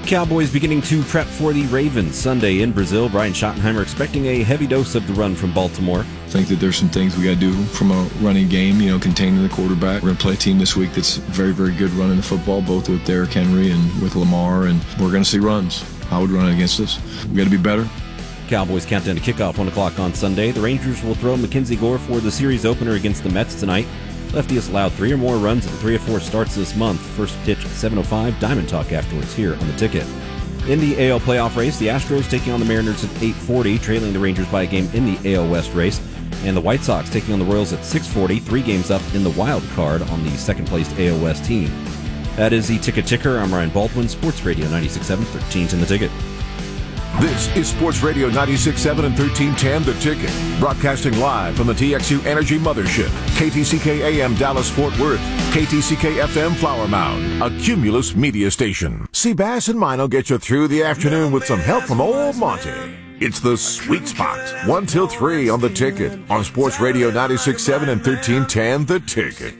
Cowboys beginning to prep for the Ravens Sunday in Brazil. Brian Schottenheimer expecting a heavy dose of the run from Baltimore. I think that there's some things we got to do from a running game, containing the quarterback. We're going to play a team this week that's very, very good running the football, both with Derrick Henry and with Lamar, and we're going to see runs. How would run against us? We got to be better. Cowboys countdown to kickoff 1 o'clock on Sunday. The Rangers will throw Mackenzie Gore for the series opener against the Mets tonight. Lefty has allowed 3 or more runs in 3 or 4 starts this month. First pitch at 7:05. Diamond Talk afterwards here on the ticket. In the AL playoff race, the Astros taking on the Mariners at 8:40, trailing the Rangers by a game in the AL West race. And the White Sox taking on the Royals at 6:40, 3 games up in the wild card on the second-placed AL West team. That is the Ticket Ticker. I'm Ryan Baldwin, Sports Radio 96.7, 13's in the Ticket. This is Sports Radio 96.7 and 1310 The Ticket. Broadcasting live from the TXU Energy Mothership. KTCK AM Dallas Fort Worth. KTCK FM Flower Mound. A Cumulus media station. Seabass and Mine will get you through the afternoon with some help from old Monty. It's the sweet spot. 1 till 3 on The Ticket. On Sports Radio 96.7 and 1310 The Ticket.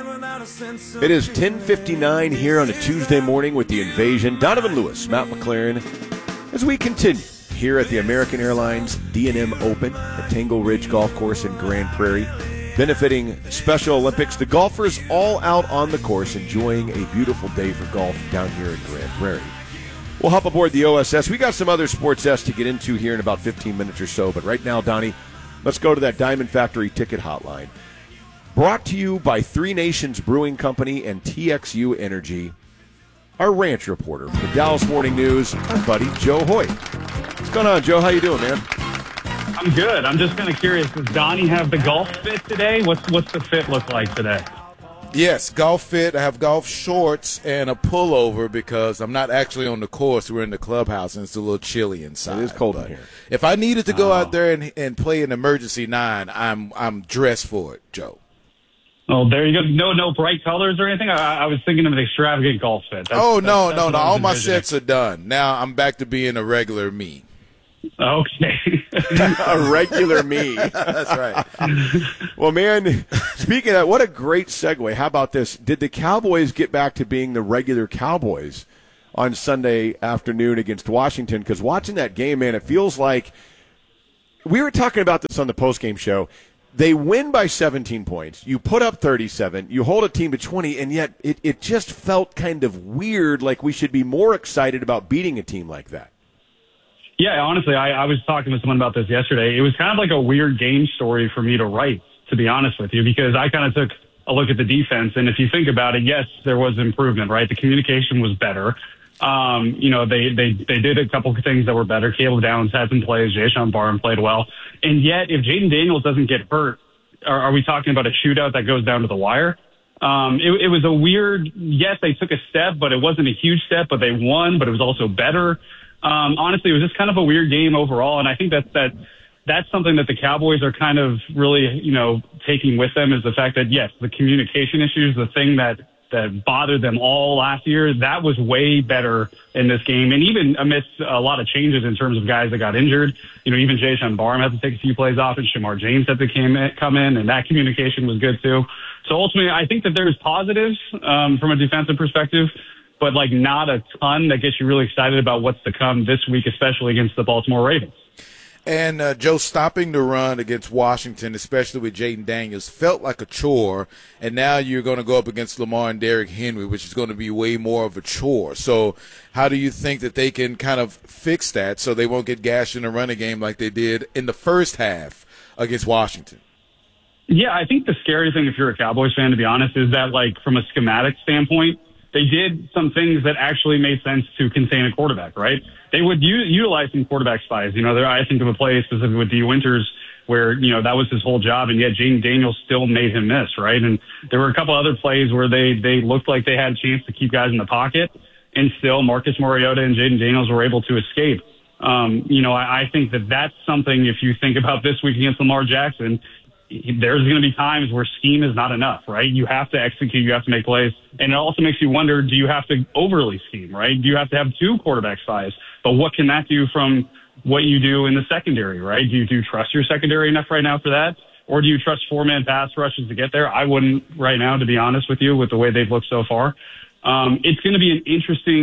It is 10:59 here on a Tuesday morning with the Invasion. Donovan Lewis, Matt McLaren. As we continue here at the American Airlines D&M Open at Tangle Ridge Golf Course in Grand Prairie, benefiting Special Olympics, the golfers all out on the course enjoying a beautiful day for golf down here in Grand Prairie. We'll hop aboard the OSS. We got some other Sports S to get into here in about 15 minutes or so, but right now, Donnie, let's go to that Diamond Factory ticket hotline. Brought to you by Three Nations Brewing Company and TXU Energy. Our ranch reporter for the Dallas Morning News, our buddy Joe Hoyt. What's going on, Joe? How you doing, man? I'm good. I'm just kind of curious. Does Donnie have the golf fit today? What's the fit look like today? Yes, golf fit. I have golf shorts and a pullover because I'm not actually on the course. We're in the clubhouse, and it's a little chilly inside. It is cold in here. If I needed to go out there and play an emergency 9, I'm dressed for it, Joe. Oh, there you go. No bright colors or anything? I was thinking of an extravagant golf fit. No. All my sets are done. Now I'm back to being a regular me. Okay. A regular me. That's right. Well, man, speaking of that, what a great segue. How about this? Did the Cowboys get back to being the regular Cowboys on Sunday afternoon against Washington? Because watching that game, man, it feels like we were talking about this on the postgame show. They win by 17 points. You put up 37. You hold a team to 20, and yet it just felt kind of weird, like we should be more excited about beating a team like that. Yeah, honestly, I was talking to someone about this yesterday. It was kind of like a weird game story for me to write, to be honest with you, because I kind of took a look at the defense, and if you think about it, yes, there was improvement, right? The communication was better. They did a couple of things that were better. Caleb Downs had some plays. Jayshon Barham played well. And yet, if Jaden Daniels doesn't get hurt, are we talking about a shootout that goes down to the wire? It was a weird, yes, they took a step, but it wasn't a huge step, but they won, but it was also better. Honestly, it was just kind of a weird game overall. And I think that's something that the Cowboys are kind of really, taking with them is the fact that, yes, the communication issues, the thing that bothered them all last year, that was way better in this game. And even amidst a lot of changes in terms of guys that got injured, even Jayshon Barham had to take a few plays off and Shamar James had to come in, and that communication was good too. So ultimately, I think that there's positives from a defensive perspective, but not a ton that gets you really excited about what's to come this week, especially against the Baltimore Ravens. And, Joe, stopping the run against Washington, especially with Jaden Daniels, felt like a chore. And now you're going to go up against Lamar and Derrick Henry, which is going to be way more of a chore. So how do you think that they can kind of fix that so they won't get gashed in the running game like they did in the first half against Washington? Yeah, I think the scary thing, if you're a Cowboys fan, to be honest, is that, from a schematic standpoint, they did some things that actually made sense to contain a quarterback, right? They would utilize some quarterback spies. I think of a play specifically with D. Winters where, that was his whole job, and yet Jaden Daniels still made him miss, right? And there were a couple other plays where they looked like they had a chance to keep guys in the pocket, and still Marcus Mariota and Jaden Daniels were able to escape. I think that's something, if you think about this week against Lamar Jackson, there's going to be times where scheme is not enough, right? You have to execute, you have to make plays. And it also makes you wonder, do you have to overly scheme, right? Do you have to have 2 quarterback spies? But what can that do from what you do in the secondary, right? Do you trust your secondary enough right now for that? Or do you trust 4-man pass rushes to get there? I wouldn't right now, to be honest with you, with the way they've looked so far. It's going to be an interesting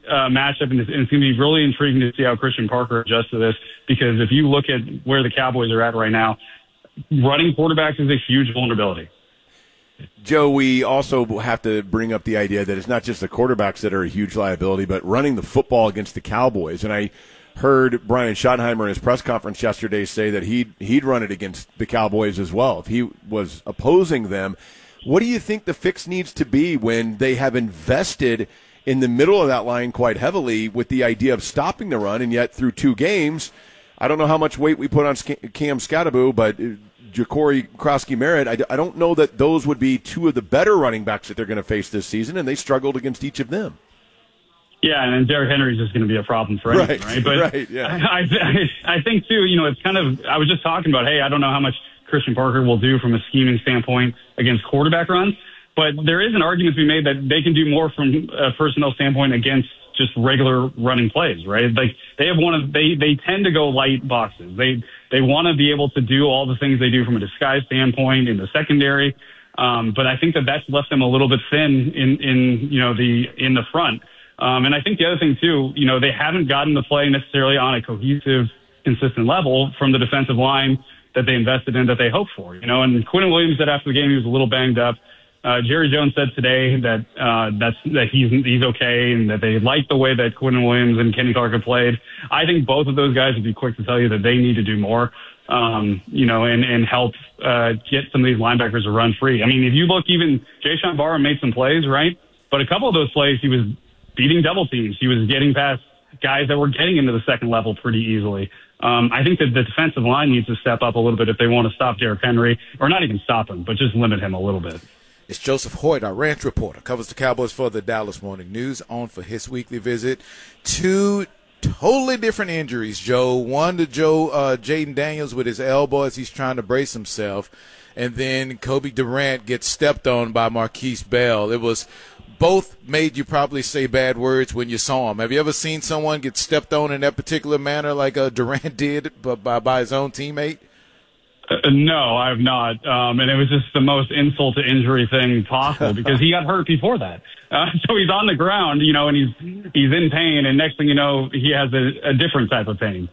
matchup, and it's going to be really intriguing to see how Christian Parker adjusts to this, because if you look at where the Cowboys are at right now, running quarterbacks is a huge vulnerability. Joe, we also have to bring up the idea that it's not just the quarterbacks that are a huge liability, but running the football against the Cowboys. And I heard Brian Schottenheimer in his press conference yesterday say that he'd run it against the Cowboys as well if he was opposing them. What do you think the fix needs to be when they have invested in the middle of that line quite heavily with the idea of stopping the run, and yet through 2 games, I don't know how much weight we put on Cam Skattebo, but Ja'Cory Krosky-Merritt, I don't know that those would be 2 of the better running backs that they're going to face this season, and they struggled against each of them. Yeah, and then Derrick Henry's just going to be a problem for anything, right? But right, yeah. I think, too, it's kind of – I was just talking about, hey, I don't know how much Christian Parker will do from a scheming standpoint against quarterback runs, but there is an argument to be made that they can do more from a personnel standpoint against just regular running plays, right? Like they tend to go light boxes. They want to be able to do all the things they do from a disguise standpoint in the secondary. But I think that's left them a little bit thin in the front. And I think the other thing too, they haven't gotten the play necessarily on a cohesive, consistent level from the defensive line that they invested in, that they hoped for, and Quinn Williams said after the game he was a little banged up. Jerry Jones said today that he's okay, and that they like the way that Quinn Williams and Kenny Clark have played. I think both of those guys would be quick to tell you that they need to do more, and help get some of these linebackers to run free. I mean, if you look, even Jayshawn Barham made some plays, right? But a couple of those plays, he was beating double teams. He was getting past guys that were getting into the second level pretty easily. I think that the defensive line needs to step up a little bit if they want to stop Derrick Henry, or not even stop him, but just limit him a little bit. It's Joseph Hoyt, our ranch reporter, covers the Cowboys for the Dallas Morning News, on for his weekly visit. 2 totally different injuries, Joe. One to Jaden Daniels with his elbow as he's trying to brace himself, and then Kobe Durant gets stepped on by Marquise Bell. It was both made you probably say bad words when you saw him. Have you ever seen someone get stepped on in that particular manner like Durant did by his own teammate? No, I have not. And it was just the most insult to injury thing possible, because he got hurt before that. So he's on the ground, and he's in pain. And next thing you know, he has a different type of pain.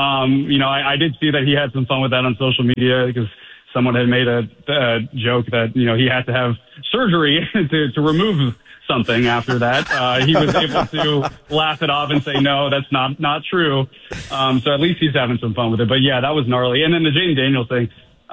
I did see that he had some fun with that on social media, because someone had made a joke that, he had to have surgery to remove something after that. He was able to laugh it off and say, no, that's not true. So at least he's having some fun with it. But yeah, that was gnarly. And then the Jaden Daniels thing,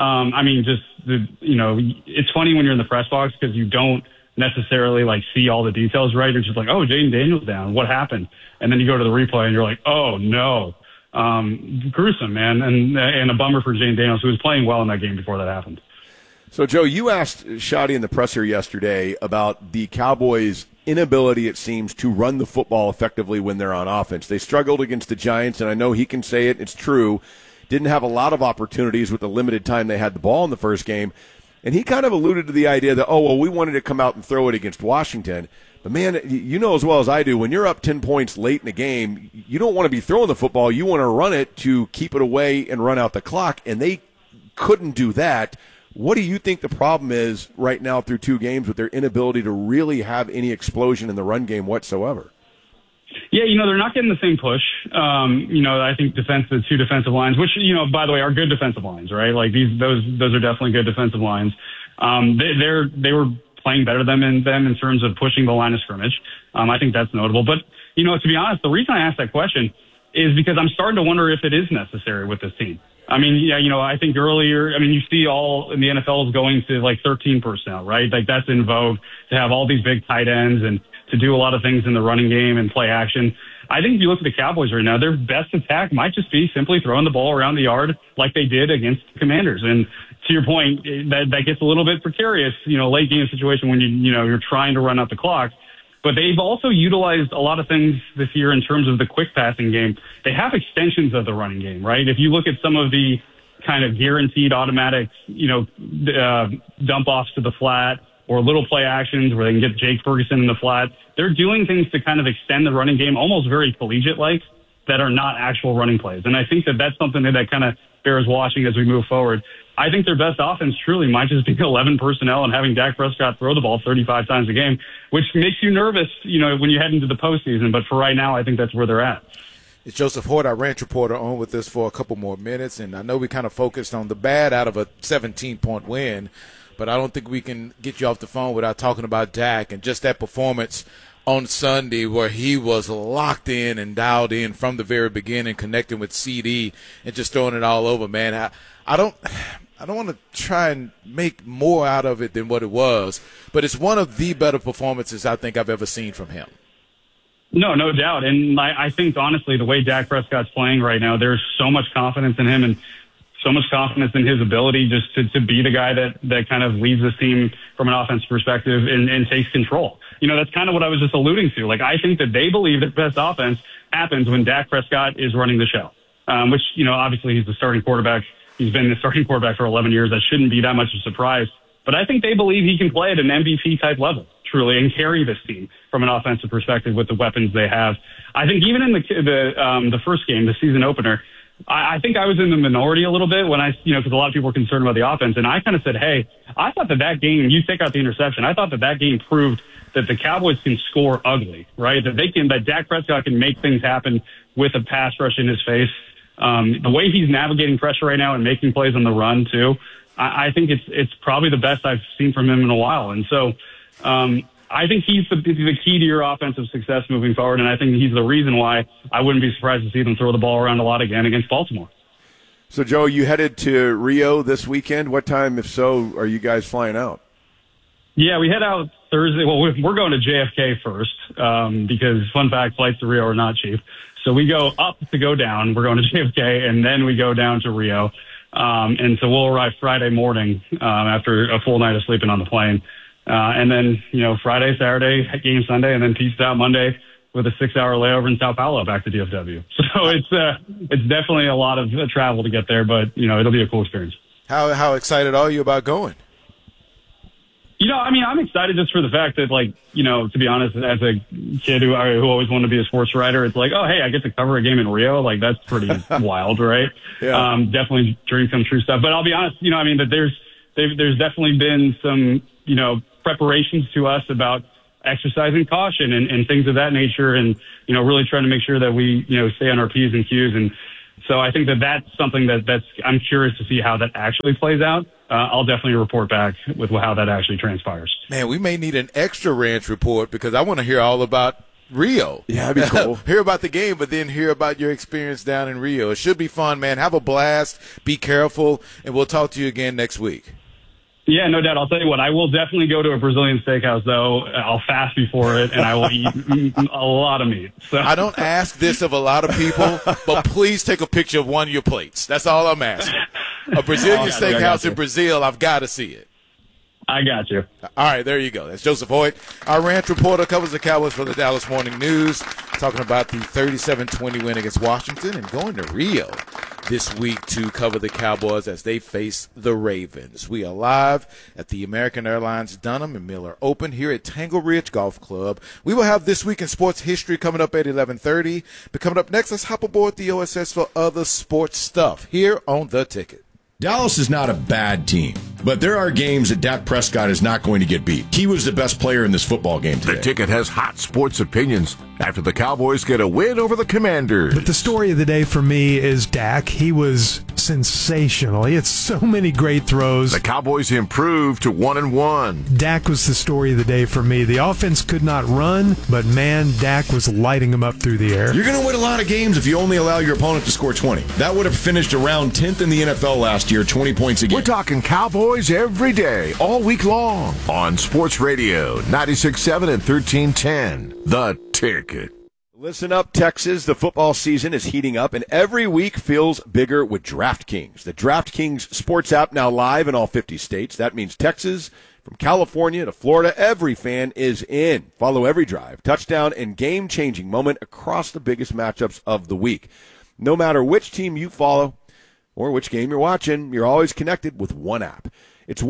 it's funny when you're in the press box, because you don't necessarily see all the details, right? You're just like, oh, Jaden Daniels down. What happened? And then you go to the replay and you're like, oh no. Gruesome, man. And a bummer for Jaden Daniels, who was playing well in that game before that happened. So, Joe, you asked Shotty in the presser yesterday about the Cowboys' inability, it seems, to run the football effectively when they're on offense. They struggled against the Giants, and I know he can say it, it's true. Didn't have a lot of opportunities with the limited time they had the ball in the first game. And he kind of alluded to the idea that, we wanted to come out and throw it against Washington. But, man, you know as well as I do, when you're up 10 points late in the game, you don't want to be throwing the football. You want to run it to keep it away and run out the clock, and they couldn't do that. What do you think the problem is right now through 2 games with their inability to really have any explosion in the run game whatsoever? Yeah, they're not getting the same push. I think the 2 defensive lines, which, by the way, are good defensive lines, right? Like those are definitely good defensive lines. They were playing better than them in terms of pushing the line of scrimmage. I think that's notable. But, to be honest, the reason I asked that question is because I'm starting to wonder if it is necessary with this team. I mean, I think earlier, you see all in the NFL is going to 13 personnel, right? That's in vogue, to have all these big tight ends and to do a lot of things in the running game and play action. I think if you look at the Cowboys right now, their best attack might just be simply throwing the ball around the yard like they did against the Commanders. And to your point, that gets a little bit precarious, late game situation when you're trying to run out the clock. But they've also utilized a lot of things this year in terms of the quick passing game. They have extensions of the running game, right? If you look at some of the kind of guaranteed automatic, dump offs to the flat or little play actions where they can get Jake Ferguson in the flat, they're doing things to kind of extend the running game, almost very collegiate-like, that are not actual running plays. And I think that that's something that kind of bears watching as we move forward. I think their best offense truly might just be 11 personnel and having Dak Prescott throw the ball 35 times a game, which makes you nervous, when you head into the postseason. But for right now, I think that's where they're at. It's Joseph Hoyt, our ranch reporter, on with us for a couple more minutes. And I know we kind of focused on the bad out of a 17-point win, but I don't think we can get you off the phone without talking about Dak and just that performance on Sunday where he was locked in and dialed in from the very beginning, connecting with CD and just throwing it all over, man. I don't want to try and make more out of it than what it was, but it's one of the better performances I think I've ever seen from him. No doubt. And I think, honestly, the way Dak Prescott's playing right now, there's so much confidence in him and so much confidence in his ability just to be the guy that kind of leads this team from an offense perspective and takes control. That's kind of what I was just alluding to. I think that they believe that best offense happens when Dak Prescott is running the show, which, obviously he's the starting quarterback. He's been the starting quarterback for 11 years. That shouldn't be that much of a surprise. But I think they believe he can play at an MVP-type level, truly, and carry this team from an offensive perspective with the weapons they have. I think even in the first game, the season opener, I think I was in the minority a little bit when because a lot of people were concerned about the offense. And I kind of said, hey, I thought that game, you take out the interception, I thought that game proved that the Cowboys can score ugly, right? That Dak Prescott can make things happen with a pass rush in his face. The way he's navigating pressure right now and making plays on the run too, I think it's probably the best I've seen from him in a while. And so, I think he's the key to your offensive success moving forward. And I think he's the reason why I wouldn't be surprised to see them throw the ball around a lot again against Baltimore. So, Joe, you headed to Rio this weekend. What time, if so, are you guys flying out? Yeah, we head out Thursday. Well, we're going to JFK first because, fun fact, flights to Rio are not cheap. So we go up to go down. We're going to JFK, and then we go down to Rio. And so we'll arrive Friday morning after a full night of sleeping on the plane. And then, Friday, Saturday, game Sunday, and then peace out Monday with a 6-hour layover in Sao Paulo back to DFW. So it's definitely a lot of travel to get there, but, it'll be a cool experience. How excited are you about going? I'm excited just for the fact that, to be honest, as a kid who always wanted to be a sports writer, it's like, oh, hey, I get to cover a game in Rio. That's pretty wild, right? Yeah. Definitely dream come true stuff. But I'll be honest, that there's definitely been some, preparations to us about exercising caution and things of that nature and, really trying to make sure that we, stay on our P's and Q's. And so I think that's something that's I'm curious to see how that actually plays out. I'll definitely report back with how that actually transpires. Man, we may need an extra ranch report because I want to hear all about Rio. Yeah, that'd be cool. Hear about the game, but then hear about your experience down in Rio. It should be fun, man. Have a blast. Be careful, and we'll talk to you again next week. Yeah, no doubt. I'll tell you what, I will definitely go to a Brazilian steakhouse, though. I'll fast before it, and I will eat a lot of meat. So. I don't ask this of a lot of people, but please take a picture of one of your plates. That's all I'm asking. A Brazilian steakhouse in Brazil, I've got to see it. I got you. All right, there you go. That's Joseph Hoyt. Our ranch reporter covers the Cowboys for the Dallas Morning News, talking about the 37-20 win against Washington and going to Rio this week to cover the Cowboys as they face the Ravens. We are live at the American Airlines Dunham and Miller Open here at Tangle Ridge Golf Club. We will have This Week in Sports History coming up at 11:30. But coming up next, let's hop aboard the OSS for other sports stuff here on The Ticket. Dallas is not a bad team, but there are games that Dak Prescott is not going to get beat. He was the best player in this football game today. The Ticket has hot sports opinions after the Cowboys get a win over the Commanders. But the story of the day for me is Dak. He was sensational. He had so many great throws. The Cowboys improved to 1-1. Dak was the story of the day for me. The offense could not run, but man, Dak was lighting them up through the air. You're going to win a lot of games if you only allow your opponent to score 20. That would have finished around 10th in the NFL last year, 20 points a game. We're talking Cowboys every day, all week long, on Sports Radio 96.7 and 1310. The Ticket. Listen up, Texas. The football season is heating up, and every week feels bigger with DraftKings. The DraftKings sports app now live in all 50 states. That means Texas, from California to Florida, every fan is in. Follow every drive, touchdown, and game-changing moment across the biggest matchups of the week. No matter which team you follow or which game you're watching, you're always connected with one app. It's one app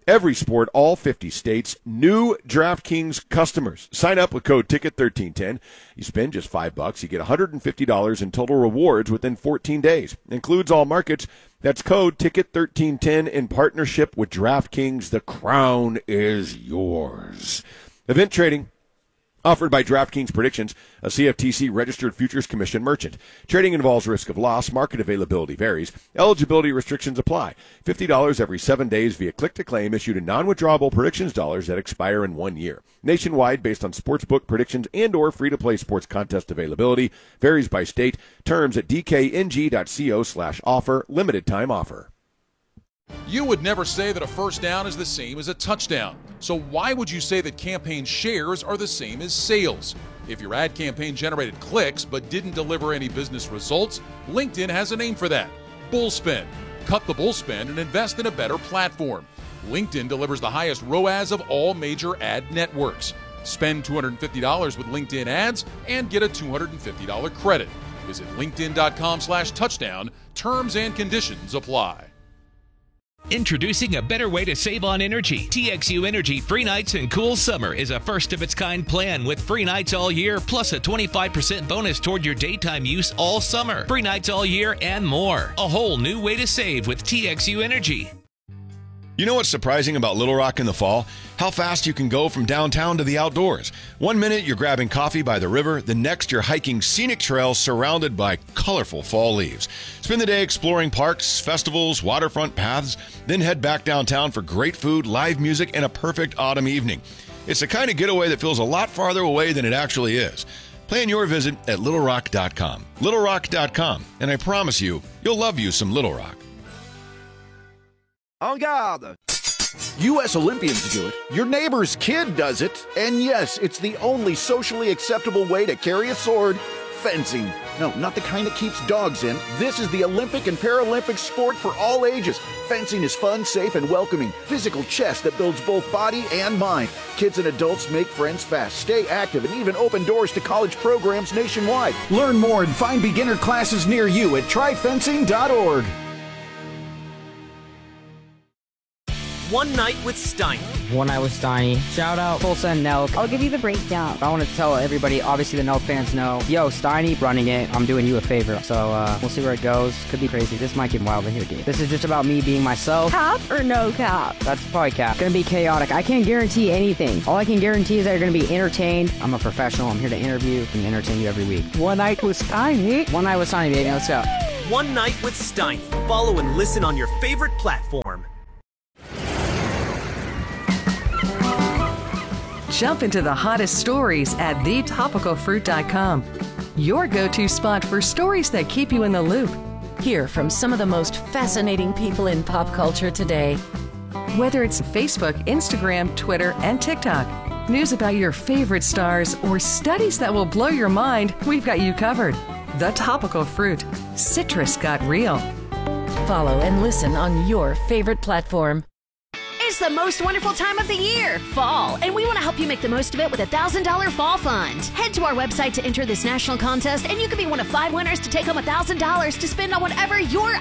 Every sport, all 50 states, new DraftKings customers. Sign up with code TICKET1310. You spend just $5, you get $150 in total rewards within 14 days. Includes all markets. That's code TICKET1310 in partnership with DraftKings. The crown is yours. Event trading offered by DraftKings Predictions, a CFTC-registered futures commission merchant. Trading involves risk of loss. Market availability varies. Eligibility restrictions apply. $50 every 7 days via click-to-claim issued in non-withdrawable predictions dollars that expire in 1 year. Nationwide based on sportsbook predictions and or free-to-play sports contest availability. Varies by state. Terms at dkng.co/offer. Limited time offer. You would never say that a first down is the same as a touchdown. So why would you say that campaign shares are the same as sales? If your ad campaign generated clicks but didn't deliver any business results, LinkedIn has a name for that: bullspend. Cut the bullspend and invest in a better platform. LinkedIn delivers the highest ROAS of all major ad networks. Spend $250 with LinkedIn ads and get a $250 credit. Visit linkedin.com/touchdown. Terms and conditions apply. Introducing a better way to save on energy. TXU Energy Free Nights and Cool Summer is a first-of-its-kind plan with free nights all year, plus a 25% bonus toward your daytime use all summer. Free nights all year and more. A whole new way to save with TXU Energy. You know what's surprising about Little Rock in the fall? How fast you can go from downtown to the outdoors. 1 minute you're grabbing coffee by the river, the next you're hiking scenic trails surrounded by colorful fall leaves. Spend the day exploring parks, festivals, waterfront paths, then head back downtown for great food, live music, and a perfect autumn evening. It's the kind of getaway that feels a lot farther away than it actually is. Plan your visit at littlerock.com. littlerock.com, and I promise you, you'll love you some Little Rock. En garde! U.S. Olympians do it. Your neighbor's kid does it. And yes, it's the only socially acceptable way to carry a sword: fencing. No, not the kind that keeps dogs in. This is the Olympic and Paralympic sport for all ages. Fencing is fun, safe, and welcoming. Physical chess that builds both body and mind. Kids and adults make friends fast, stay active, and even open doors to college programs nationwide. Learn more and find beginner classes near you at tryfencing.org. One Night with Steiny. One Night with Steiny. Shout out Tulsa and Nelk. I'll give you the breakdown. I want to tell everybody, obviously the Nelk fans know, yo, Steiny running it, I'm doing you a favor. So we'll see where it goes. Could be crazy. This might get wild in here, dude. This is just about me being myself. Cap or no cap? That's probably cap. Gonna be chaotic. I can't guarantee anything. All I can guarantee is that you're gonna be entertained. I'm a professional. I'm here to interview and entertain you every week. One Night with Steiny. One Night with Steiny, baby. Let's go. One Night with Steiny. Follow and listen on your favorite platform. Jump into the hottest stories at thetopicalfruit.com. Your go-to spot for stories that keep you in the loop. Hear from some of the most fascinating people in pop culture today. Whether it's Facebook, Instagram, Twitter, and TikTok, news about your favorite stars, or studies that will blow your mind, we've got you covered. The Topical Fruit. Citrus got real. Follow and listen on your favorite platform. It's the most wonderful time of the year, fall, and we want to help you make the most of it with a $1,000 fall fund. Head to our website to enter this national contest, and you could be one of 5 winners to take home $1,000 to spend on whatever your